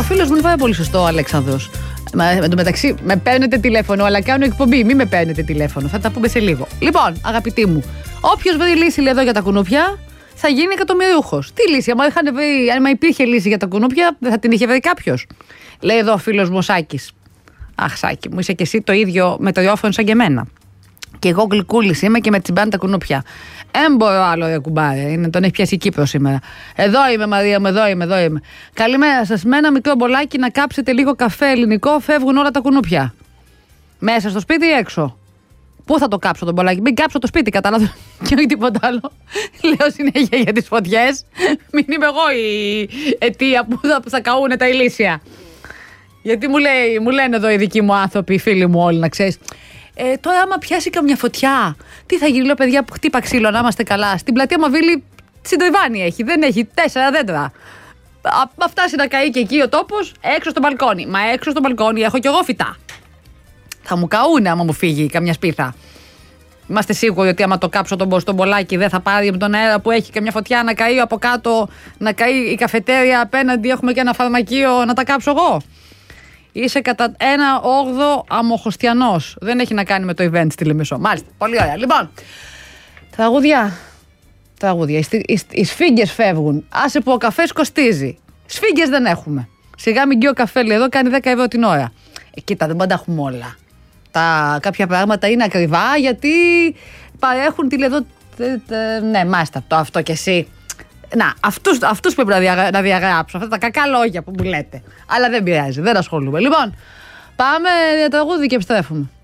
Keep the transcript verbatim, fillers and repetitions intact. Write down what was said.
ο φίλος μου είναι πάρα πολύ σωστό, ο Αλέξανδρος. Εν τω μεταξύ, με παίρνετε τηλέφωνο, αλλά κάνω εκπομπή. Μην με παίρνετε τηλέφωνο. Θα τα πούμε σε λίγο. Λοιπόν, αγαπητοί μου, όποιος βρει λύση λέει, εδώ για τα κουνούπια, θα γίνει εκατομμυριούχος. Τι λύση, άμα, είχαν βρει, άμα υπήρχε λύση για τα κουνούπια, δεν θα την είχε βρει κάποιος. Λέει εδώ ο φίλος μου ο Σάκης. Αχ, Σάκη μου, είσαι και εσύ το ίδιο με το ριόφωνο σαν και εμένα. Και εγώ γλυκούλης είμαι και με τσιμπάνε τα κουνούπια. Δεν μπορώ άλλο, ρε κουμπάρε. Είναι, τον έχει πιάσει η Κύπρο σήμερα. Εδώ είμαι, Μαρία μου, εδώ είμαι, εδώ είμαι. Καλημέρα σας. Με ένα μικρό μπολάκι να κάψετε λίγο καφέ ελληνικό, φεύγουν όλα τα κουνούπια. Μέσα στο σπίτι ή έξω. Πού θα το κάψω το μπολάκι, μην κάψω το σπίτι, κατάλαβα. Και όχι τίποτα άλλο. Λέω συνέχεια για τις φωτιές. Μην είμαι εγώ η αιτία που θα, θα καούνε τα ηλίσια. Γιατί μου, λέει, μου λένε εδώ οι δικοί μου άνθρωποι, οι φίλοι μου όλοι, να ξέρεις. Ε, τώρα, άμα πιάσει καμιά φωτιά, τι θα γίνει, λέω παιδιά που χτύπα ξύλο, να είμαστε καλά. Στην πλατεία Μαβίλη συντριβάνι έχει, δεν έχει τέσσερα δέντρα. Θα φτάσει να καεί και εκεί ο τόπος, έξω στο μπαλκόνι. Μα έξω στο μπαλκόνι έχω κι εγώ φυτά. Θα μου καούνε άμα μου φύγει καμιά σπίθα. Είμαστε σίγουροι ότι άμα το κάψω τον, τον μπολάκι δεν θα πάρει από τον αέρα που έχει καμιά φωτιά να καεί από κάτω, να καεί η καφετέρια απέναντι, έχουμε και ένα φαρμακείο να τα κάψω εγώ. Είσαι κατά ένα όγδοο αμοχωστιανός. Δεν έχει να κάνει με το event στη Λεμεσό. Μάλιστα, πολύ ωραία. Λοιπόν, τραγούδια. Τραγούδια. Οι, οι, οι σφίγγες φεύγουν. Άσε που ο καφές κοστίζει. Σφίγγες δεν έχουμε. Σιγά μην γκει ο καφέ, λέει εδώ, κάνει δέκα ευρώ την ώρα. Ε, κοίτα, δεν μπορούμε να τα έχουμε όλα. Τα, κάποια πράγματα είναι ακριβά γιατί παρέχουν τη εδώ. Ναι, μάλιστα, το αυτό κι εσύ. Να, αυτούς, αυτούς πρέπει να, δια, να διαγράψω. Αυτά τα κακά λόγια που μου λέτε. Αλλά δεν πειράζει, δεν ασχολούμαι. Λοιπόν, πάμε για τραγούδι και επιστρέφουμε.